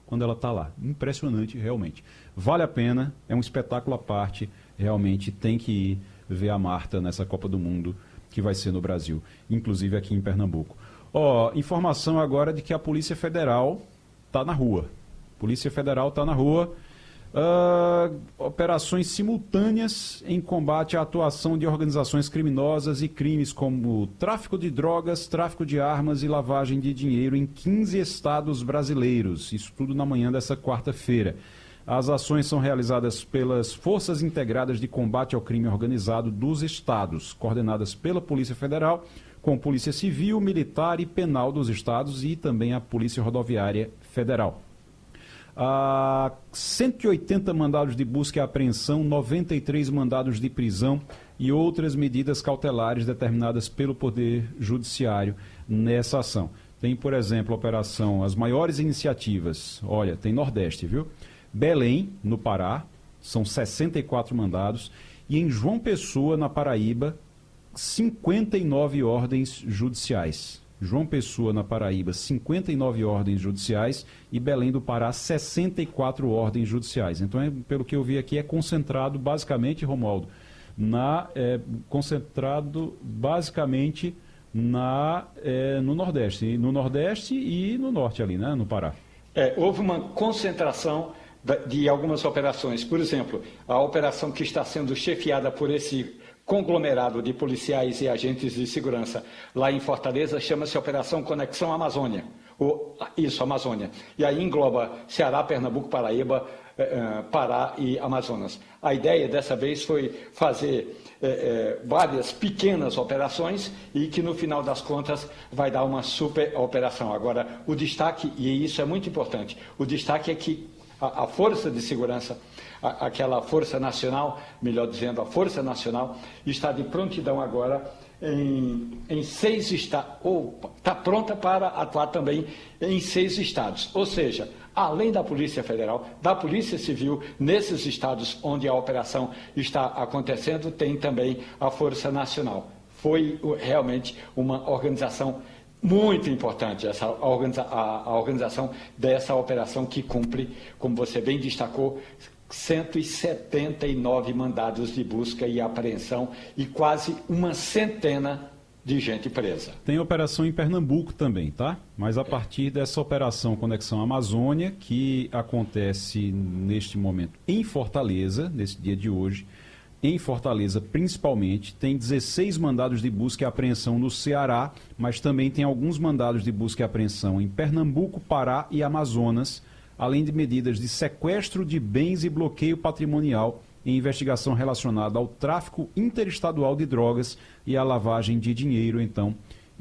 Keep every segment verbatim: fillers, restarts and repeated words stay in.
quando ela está lá. Impressionante, realmente. Vale a pena, é um espetáculo à parte, realmente tem que ir ver a Marta nessa Copa do Mundo, que vai ser no Brasil, inclusive aqui em Pernambuco. Ó, informação agora de que a Polícia Federal está na rua. Polícia Federal está na rua. Uh, operações simultâneas em combate à atuação de organizações criminosas e crimes como tráfico de drogas, tráfico de armas e lavagem de dinheiro em quinze estados brasileiros. Isso tudo na manhã dessa quarta-feira. As ações são realizadas pelas Forças Integradas de Combate ao Crime Organizado dos estados, coordenadas pela Polícia Federal, com Polícia Civil, Militar e Penal dos estados e também a Polícia Rodoviária Federal. Ah, cento e oitenta mandados de busca e apreensão, noventa e três mandados de prisão e outras medidas cautelares determinadas pelo Poder Judiciário nessa ação. Tem, por exemplo, a operação, as maiores iniciativas, olha, tem Nordeste, viu? Belém, no Pará, são sessenta e quatro mandados, e em João Pessoa, na Paraíba, cinquenta e nove ordens judiciais. João Pessoa, na Paraíba, cinquenta e nove ordens judiciais e Belém do Pará, sessenta e quatro ordens judiciais. Então, é, pelo que eu vi aqui, é concentrado basicamente, Romualdo, na, é, concentrado basicamente na, é, no Nordeste, no Nordeste e no Norte ali, né, no Pará. É, houve uma concentração de algumas operações. Por exemplo, a operação que está sendo chefiada por esse conglomerado de policiais e agentes de segurança lá em Fortaleza chama-se Operação Conexão Amazônia. Ou, isso, Amazônia. E aí engloba Ceará, Pernambuco, Paraíba, eh, Pará e Amazonas. A ideia dessa vez foi fazer eh, eh, várias pequenas operações e que no final das contas vai dar uma super operação. Agora, o destaque, e isso é muito importante, o destaque é que a, a Força de Segurança, a, aquela Força Nacional, melhor dizendo, a Força Nacional, está de prontidão agora em, em seis estados, ou está pronta para atuar também em seis estados. Ou seja, além da Polícia Federal, da Polícia Civil, nesses estados onde a operação está acontecendo, tem também a Força Nacional. Foi realmente uma organização muito importante, essa organiza a, a organização dessa operação que cumpre, como você bem destacou, cento e setenta e nove mandados de busca e apreensão e quase uma centena de gente presa. Tem operação em Pernambuco também, tá? Mas a partir dessa operação Conexão Amazônia, que acontece neste momento em Fortaleza, nesse dia de hoje, em Fortaleza principalmente, tem dezesseis mandados de busca e apreensão no Ceará, mas também tem alguns mandados de busca e apreensão em Pernambuco, Pará e Amazonas, além de medidas de sequestro de bens e bloqueio patrimonial em investigação relacionada ao tráfico interestadual de drogas e à lavagem de dinheiro. Então,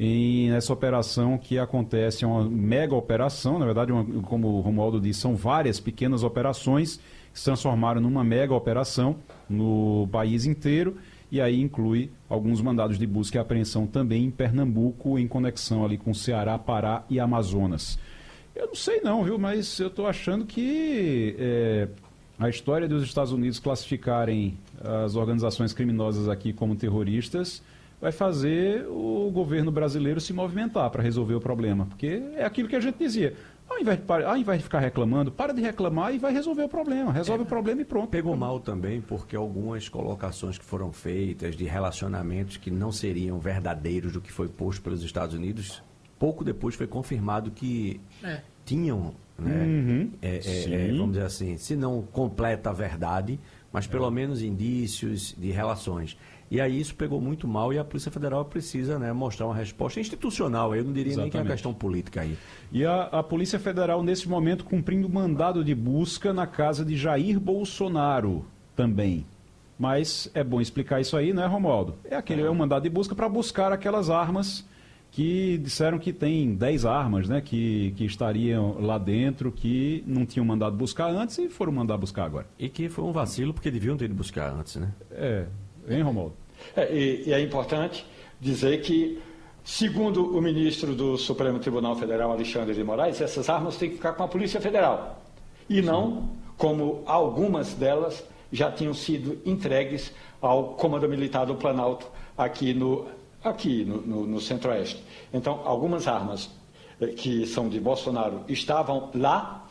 em essa operação que acontece, é uma mega operação, na verdade, uma, como o Romualdo disse, são várias pequenas operações que se transformaram numa mega operação no país inteiro, e aí inclui alguns mandados de busca e apreensão também em Pernambuco, em conexão ali com Ceará, Pará e Amazonas. Eu não sei não, viu, mas eu estou achando que é, a história dos Estados Unidos classificarem as organizações criminosas aqui como terroristas vai fazer o governo brasileiro se movimentar para resolver o problema, porque é aquilo que a gente dizia. Ao invés, de, ao invés de ficar reclamando, para de reclamar e vai resolver o problema. Resolve é, o problema e pronto. Pegou mal também porque algumas colocações que foram feitas de relacionamentos que não seriam verdadeiros do que foi posto pelos Estados Unidos, pouco depois foi confirmado que é. tinham, né, uhum, é, é, é, vamos dizer assim, se não completa a verdade, mas pelo é. menos indícios de relações. E aí isso pegou muito mal e a Polícia Federal precisa, né, mostrar uma resposta institucional, eu não diria Exatamente. nem que é uma questão política aí. E a, a Polícia Federal, nesse momento, cumprindo mandado de busca na casa de Jair Bolsonaro também. Mas é bom explicar isso aí, né, Romualdo? É aquele é um mandado de busca para buscar aquelas armas que disseram que tem dez armas, né, que, que estariam lá dentro, que não tinham mandado buscar antes e foram mandar buscar agora. E que foi um vacilo, porque deviam ter ido buscar antes, né? É, hein, Romualdo? É, e, e é importante dizer que, segundo o ministro do Supremo Tribunal Federal, Alexandre de Moraes, essas armas têm que ficar com a Polícia Federal. E não, como algumas delas já tinham sido entregues ao Comando Militar do Planalto aqui no, aqui no, no, no Centro-Oeste. Então, algumas armas que são de Bolsonaro estavam lá